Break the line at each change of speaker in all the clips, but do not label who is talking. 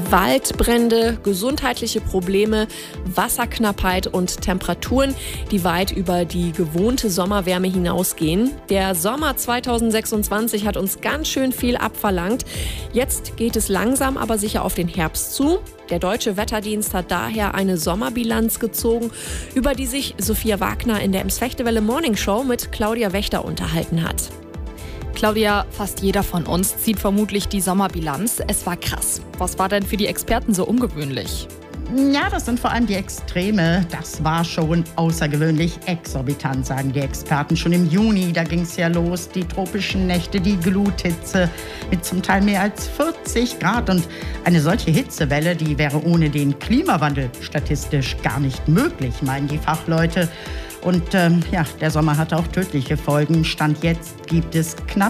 Waldbrände, gesundheitliche Probleme, Wasserknappheit und Temperaturen, die weit über die gewohnte Sommerwärme hinausgehen. Der Sommer 2026 hat uns ganz schön viel abverlangt. Jetzt geht es langsam aber sicher auf den Herbst zu. Der Deutsche Wetterdienst hat daher eine Sommerbilanz gezogen, über die sich Sophia Wagner in der Ems-Fechtewelle Morning Show mit Claudia Wächter unterhalten hat.
Claudia, fast jeder von uns zieht vermutlich die Sommerbilanz. Es war krass. Was war denn für die Experten so ungewöhnlich?
Ja, das sind vor allem die Extreme. Das war schon außergewöhnlich exorbitant, sagen die Experten. Schon im Juni, da ging es ja los. Die tropischen Nächte, die Gluthitze mit zum Teil mehr als 40 Grad. Und eine solche Hitzewelle, die wäre ohne den Klimawandel statistisch gar nicht möglich, meinen die Fachleute. Und der Sommer hatte auch tödliche Folgen. Stand jetzt gibt es knapp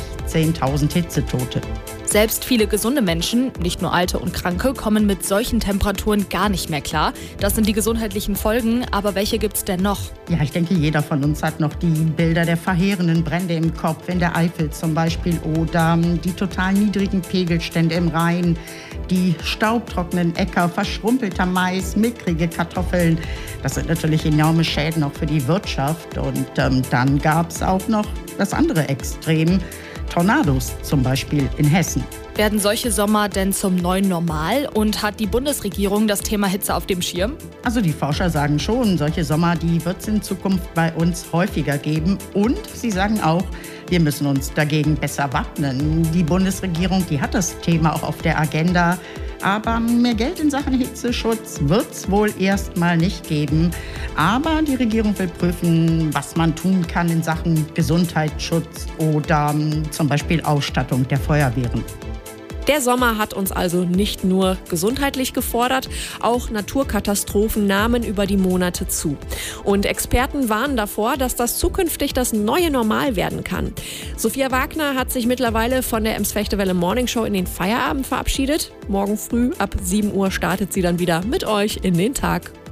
16.000 Hitzetote.
Selbst viele gesunde Menschen, nicht nur Alte und Kranke, kommen mit solchen Temperaturen gar nicht mehr klar. Das sind die gesundheitlichen Folgen, aber welche gibt's denn noch?
Ja, ich denke, jeder von uns hat noch die Bilder der verheerenden Brände im Kopf, in der Eifel zum Beispiel, oder die total niedrigen Pegelstände im Rhein, die staubtrockenen Äcker, verschrumpelter Mais, mickrige Kartoffeln. Das sind natürlich enorme Schäden auch für die Wirtschaft. Und dann gab es auch noch das andere Extrem, Tornados zum Beispiel in Hessen.
Werden solche Sommer denn zum neuen Normal und hat die Bundesregierung das Thema Hitze auf dem Schirm?
Also die Forscher sagen schon, solche Sommer, die wird es in Zukunft bei uns häufiger geben. Und sie sagen auch, wir müssen uns dagegen besser wappnen. Die Bundesregierung, die hat das Thema auch auf der Agenda. Aber mehr Geld in Sachen Hitzeschutz wird es wohl erstmal nicht geben. Aber die Regierung will prüfen, was man tun kann in Sachen Gesundheitsschutz oder zum Beispiel Ausstattung der Feuerwehren.
Der Sommer hat uns also nicht nur gesundheitlich gefordert, auch Naturkatastrophen nahmen über die Monate zu. Und Experten warnen davor, dass das zukünftig das neue Normal werden kann. Sophia Wagner hat sich mittlerweile von der Ems-Fechtewelle Morning Show in den Feierabend verabschiedet. Morgen früh ab 7 Uhr startet sie dann wieder mit euch in den Tag.